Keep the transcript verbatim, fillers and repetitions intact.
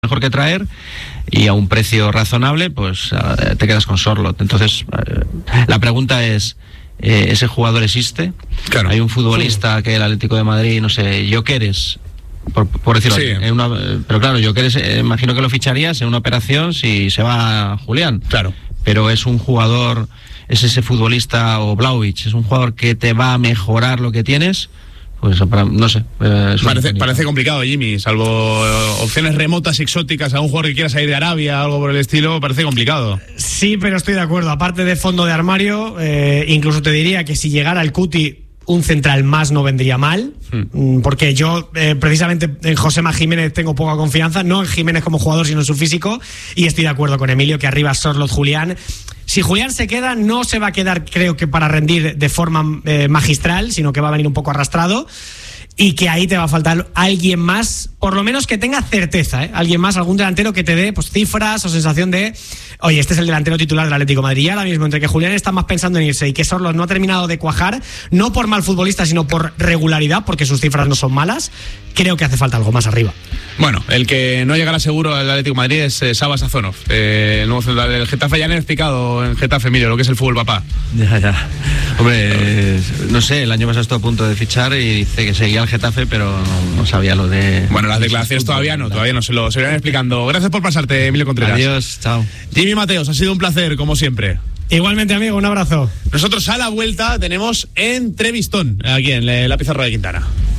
mejor que traer y a un precio razonable, pues uh, te quedas con Sorloth. Entonces, uh, la pregunta es, eh, ¿ese jugador existe? Claro. Hay un futbolista sí. que el Atlético de Madrid, no sé, Gyökeres, por, por decirlo sí. así, en una, pero claro, Gyökeres, eh, imagino que lo ficharías en una operación si se va Julián. Claro. Pero es un jugador, es ese futbolista, o Vlahovic, es un jugador que te va a mejorar lo que tienes. Pues no sé. Eh, parece, parece complicado, Jimmy, salvo opciones remotas, exóticas, a un jugador que quiera salir de Arabia, algo por el estilo, parece complicado. Sí, pero estoy de acuerdo. Aparte de fondo de armario, eh, incluso te diría que si llegara el Cuti, un central más no vendría mal, hmm. porque yo eh, precisamente en Josema Jiménez tengo poca confianza, no en Jiménez como jugador, sino en su físico, y estoy de acuerdo con Emilio que arriba Sorloth, Julián. Si Julián se queda, no se va a quedar, creo que para rendir de forma eh, magistral, sino que va a venir un poco arrastrado, y que ahí te va a faltar alguien más, por lo menos que tenga certeza, ¿eh? Alguien más, algún delantero que te dé pues cifras o sensación de, oye, este es el delantero titular del Atlético de Madrid. Y ahora mismo, entre que Julián está más pensando en irse y que Sorloth no ha terminado de cuajar, no por mal futbolista, sino por regularidad, porque sus cifras no son malas, creo que hace falta algo más arriba. Bueno, el que no llegará seguro al Atlético de Madrid es eh, Sava Sazonov, eh, el nuevo central del Getafe. Ya han explicado en Getafe, Emilio, lo que es el fútbol, papá. Ya, ya. Hombre, eh, no sé, el año pasado estuvo a punto de fichar y dice que seguía al Getafe, pero no, no sabía lo de... Bueno, las declaraciones todavía no, todavía no se lo se irán explicando. Gracias por pasarte, Emilio Contreras. Adiós, chao. Jimmy Mateos, ha sido un placer, como siempre. Igualmente, amigo, un abrazo. Nosotros a la vuelta tenemos entrevistón aquí en la Pizarra de Quintana.